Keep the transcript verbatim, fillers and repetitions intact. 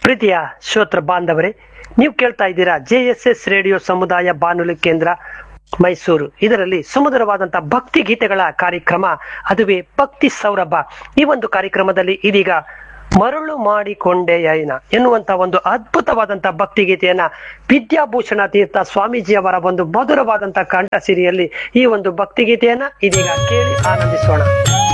ಪ್ರೀತಿಯ ಶ್ರೋತೃ ಬಾಂಧವರೇ, ನೀವು ಕೇಳ್ತಾ ಇದ್ದೀರಾ ಜೆ ಎಸ್ ಎಸ್ ರೇಡಿಯೋ ಸಮುದಾಯ ಬಾನುಲಿ ಕೇಂದ್ರ ಮೈಸೂರು. ಇದರಲ್ಲಿ ಸುಮಧುರವಾದಂತಹ ಭಕ್ತಿ ಗೀತೆಗಳ ಕಾರ್ಯಕ್ರಮ, ಅದುವೇ ಭಕ್ತಿ ಸೌರಭ. ಈ ಒಂದು ಕಾರ್ಯಕ್ರಮದಲ್ಲಿ ಇದೀಗ ಮರಳು ಮಾಡಿಕೊಂಡೆಯನ ಎನ್ನುವಂತ ಒಂದು ಅದ್ಭುತವಾದಂತಹ ಭಕ್ತಿ ಗೀತೆಯನ್ನ ವಿದ್ಯಾಭೂಷಣ ತೀರ್ಥ ಸ್ವಾಮೀಜಿಯವರ ಒಂದು ಮಧುರವಾದಂತಹ ಕಂಠ ಸಿರಿಯಲ್ಲಿ ಈ ಒಂದು ಭಕ್ತಿ ಗೀತೆಯನ್ನ ಇದೀಗ ಕೇಳಿ ಆನಂದಿಸೋಣ.